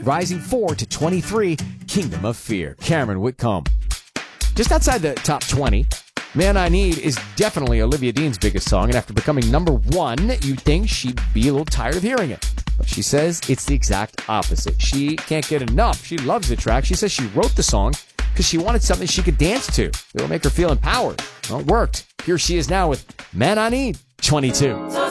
rising 4 to 23, Kingdom of Fear. Cameron Whitcomb. Just outside the top 20, Man I Need is definitely Olivia Dean's biggest song, and after becoming number 1, you'd think she'd be a little tired of hearing it. But she says it's the exact opposite. She can't get enough. She loves the track. She says she wrote the song because she wanted something she could dance to. It will make her feel empowered. Well, it worked. Here she is now with Man I Need, 22.